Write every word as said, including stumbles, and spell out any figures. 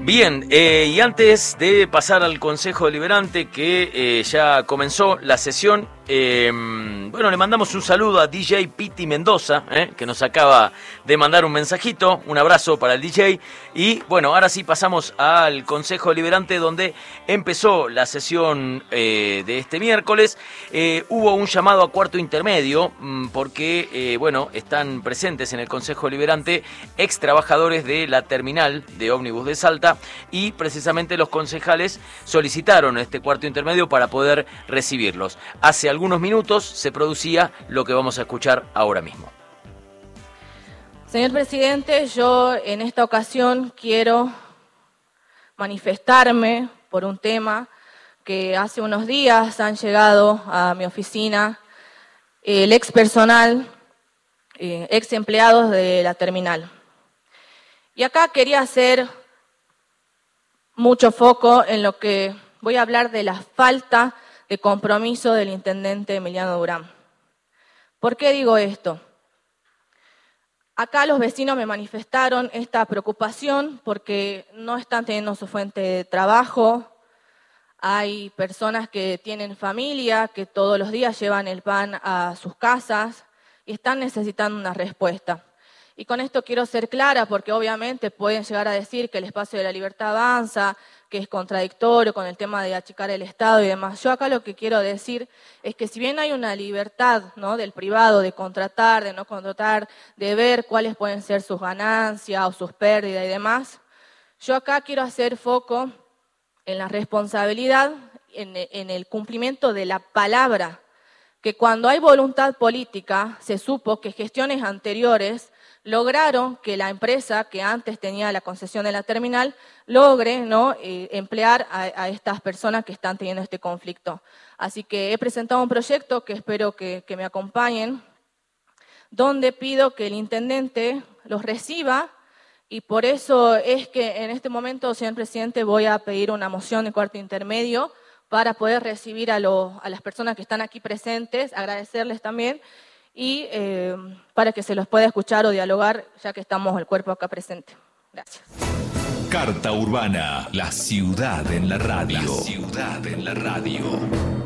Bien, eh, y antes de pasar al Consejo Deliberante, que eh, ya comenzó la sesión, eh, bueno, le mandamos un saludo a D J Piti Mendoza, eh, que nos acaba de mandar un mensajito, un abrazo para el D J, y bueno, ahora sí pasamos al Consejo Deliberante, donde empezó la sesión eh, de este miércoles. Eh, hubo un llamado a cuarto intermedio, porque, eh, bueno, están presentes en el Consejo Deliberante ex trabajadores de la terminal de ómnibus de Salta, y precisamente los concejales solicitaron este cuarto intermedio para poder recibirlos. Hace algunos minutos se producía lo que vamos a escuchar ahora mismo. Señor presidente, yo en esta ocasión quiero manifestarme por un tema que hace unos días han llegado a mi oficina el ex personal, eh, ex empleados de la terminal. Y acá quería hacer mucho foco en lo que voy a hablar de la falta de compromiso del intendente Emiliano Durán. ¿Por qué digo esto? Acá los vecinos me manifestaron esta preocupación porque no están teniendo su fuente de trabajo. Hay personas que tienen familia, que todos los días llevan el pan a sus casas y están necesitando una respuesta. Y con esto quiero ser clara porque obviamente pueden llegar a decir que el espacio de la libertad avanza, que es contradictorio con el tema de achicar el Estado y demás. Yo acá lo que quiero decir es que si bien hay una libertad, ¿no?, del privado de contratar, de no contratar, de ver cuáles pueden ser sus ganancias o sus pérdidas y demás, yo acá quiero hacer foco en la responsabilidad, en, en el cumplimiento de la palabra, que cuando hay voluntad política se supo que gestiones anteriores lograron que la empresa que antes tenía la concesión de la terminal logre, ¿no?, eh, emplear a, a estas personas que están teniendo este conflicto. Así que he presentado un proyecto que espero que, que me acompañen, donde pido que el intendente los reciba, y por eso es que en este momento, señor presidente, voy a pedir una moción de cuarto intermedio para poder recibir a, lo, a las personas que están aquí presentes, agradecerles también, y eh, para que se los pueda escuchar o dialogar, ya que estamos el cuerpo acá presente. Gracias. Carta Urbana, la ciudad en la radio. La ciudad en la radio.